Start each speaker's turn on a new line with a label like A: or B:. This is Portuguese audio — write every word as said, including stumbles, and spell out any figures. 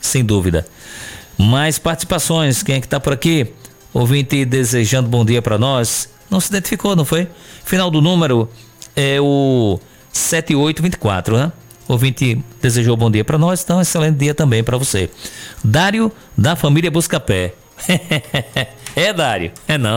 A: sem dúvida. Mais participações, quem é que tá por aqui? Ouvinte desejando bom dia para nós. Não se identificou, não foi? Final do número é o sete oito dois quatro, né? Ouvinte desejou bom dia para nós, então excelente dia também para você. Dário, da família Buscapé. É, Dário? É não.